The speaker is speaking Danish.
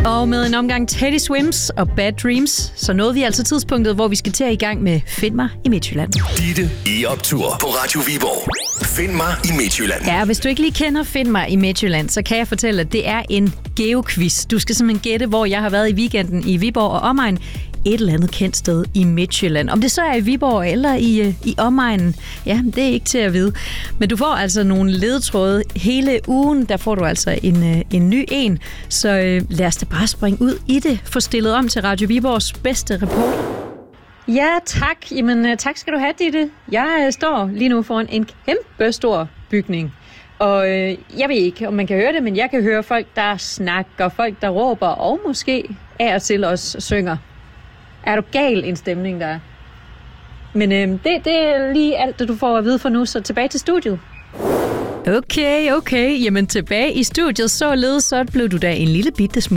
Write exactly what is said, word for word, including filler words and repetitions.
Og med en omgang Teddy Swims og Bad Dreams, så nåede vi altså tidspunktet, hvor vi skal til at i gang med Find mig i Midtjylland. Ditte i optur på Radio Viborg. Find mig i Midtjylland. Ja, hvis du ikke lige kender Find mig i Midtjylland, så kan jeg fortælle, at det er en geoquiz. Du skal simpelthen gætte, hvor jeg har været i weekenden i Viborg og omegn. Et eller andet kendt sted i Midtjylland. Om det så er i Viborg eller i, i omegnen, ja, det er ikke til at vide. Men du får altså nogle ledetråde hele ugen. Der får du altså en, en ny en. Så øh, lad os da bare springe ud i det. Få stillet om til Radio Viborgs bedste reporter. Ja, tak. Jamen, tak skal du have, Ditte. Jeg står lige nu foran en kæmpe stor bygning. Og øh, jeg ved ikke, om man kan høre det, men jeg kan høre folk, der snakker, folk, der råber, og måske af og til også synger. Er du gal en stemning, der er? Men øh, det, det er lige alt, det du får at vide for nu, så tilbage til studiet. Okay, okay. Jamen tilbage i studiet, således så blev du da en lille bitte smule